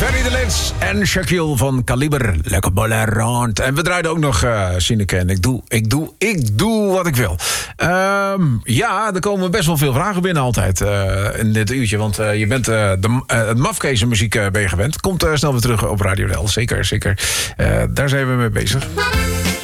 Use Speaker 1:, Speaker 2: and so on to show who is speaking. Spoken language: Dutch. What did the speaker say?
Speaker 1: Ferry de Lens en Shaquille van Kaliber. Lekker Bollerant. En we draaiden ook nog Sineke en ik doe wat ik wil. Ja, er komen best wel veel vragen binnen altijd in dit uurtje. Want je bent het mafkezen muziek ben je gewend. Komt snel weer terug op Radio Del. Zeker. Daar zijn we mee bezig.